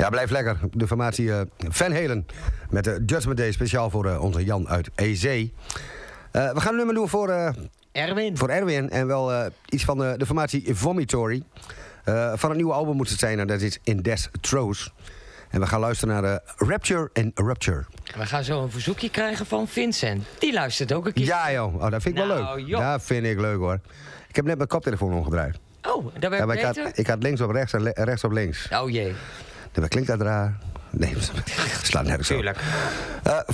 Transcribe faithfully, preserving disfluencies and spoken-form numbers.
Ja, blijf lekker. De formatie uh, Van Halen met de Judgment Day, speciaal voor uh, onze Jan uit E Zee. Uh, we gaan een nummer doen voor, uh, Erwin. voor Erwin. En wel uh, iets van de, de formatie Vomitory. Uh, van het nieuwe album moet het zijn, en dat is In Death Throes. En we gaan luisteren naar uh, Rapture and Rupture. We gaan zo een verzoekje krijgen van Vincent. Die luistert ook een keer. Ja joh, oh, dat vind ik nou, wel leuk. Joh. Dat vind ik leuk hoor. Ik heb net mijn koptelefoon omgedraaid. Oh, dat werd Ja, maar ik, beter? had, ik had links op rechts en le- rechts op links. Oh jee. Dat klinkt dat raar. Nee, slaat nergens op. Tuurlijk. Uh,